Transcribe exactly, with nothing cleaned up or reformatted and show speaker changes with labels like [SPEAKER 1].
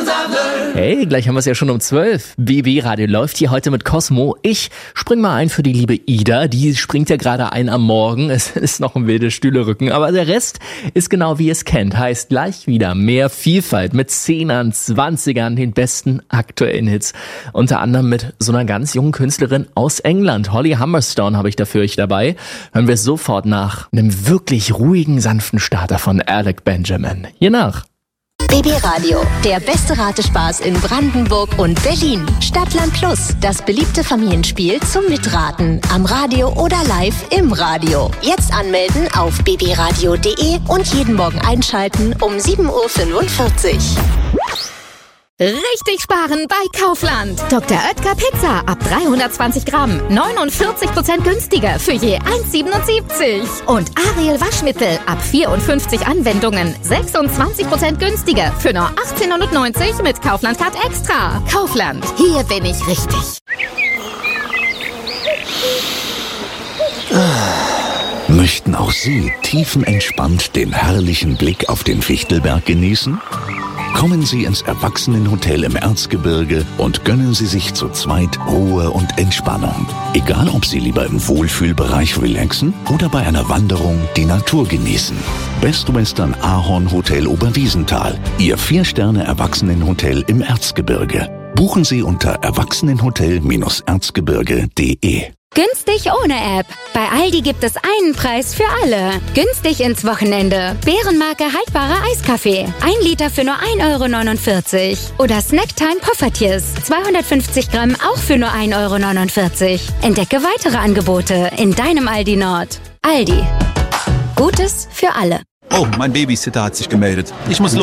[SPEAKER 1] Hey, gleich haben wir es ja schon um zwölf. B B Radio läuft hier heute mit Cosmo. Ich spring mal ein für die liebe Ida. Die springt ja gerade ein am Morgen. Es ist noch ein wildes Stühlerücken. Aber der Rest ist genau wie ihr es kennt. Heißt gleich wieder mehr Vielfalt mit Zehnern, Zwanzigern, den besten aktuellen Hits. Unter anderem mit so einer ganz jungen Künstlerin aus England. Holly Humberstone habe ich dafür euch dabei. Hören wir sofort nach einem wirklich ruhigen, sanften Starter von Alec Benjamin. Hier nach.
[SPEAKER 2] B B Radio, der beste Ratespaß in Brandenburg und Berlin. Stadtland Plus, das beliebte Familienspiel zum Mitraten. Am Radio oder live im Radio. Jetzt anmelden auf b b radio punkt de und jeden Morgen einschalten um sieben Uhr fünfundvierzig.
[SPEAKER 3] Richtig sparen bei Kaufland. Doktor Oetker Pizza ab dreihundertzwanzig Gramm. neunundvierzig Prozent günstiger für je eins Komma siebenundsiebzig. Und Ariel Waschmittel ab vierundfünfzig Anwendungen. sechsundzwanzig Prozent günstiger für nur achtzehnhundertneunzig mit Kaufland Card Extra. Kaufland, hier bin ich richtig.
[SPEAKER 4] Möchten auch Sie tiefenentspannt den herrlichen Blick auf den Fichtelberg genießen? Kommen Sie ins Erwachsenenhotel im Erzgebirge und gönnen Sie sich zu zweit Ruhe und Entspannung. Egal, ob Sie lieber im Wohlfühlbereich relaxen oder bei einer Wanderung die Natur genießen. Best Western Ahorn Hotel Oberwiesenthal, Ihr Vier-Sterne-Erwachsenenhotel im Erzgebirge. Buchen Sie unter erwachsenenhotel erzgebirge punkt de.
[SPEAKER 5] Günstig ohne App. Bei Aldi gibt es einen Preis für alle. Günstig ins Wochenende. Bärenmarke haltbarer Eiskaffee. Ein Liter für nur ein Euro neunundvierzig. Oder Snacktime Poffertjes. zweihundertfünfzig Gramm auch für nur ein Euro neunundvierzig. Entdecke weitere Angebote in deinem Aldi Nord. Aldi. Gutes für alle.
[SPEAKER 6] Oh, mein Babysitter hat sich gemeldet. Ich muss los.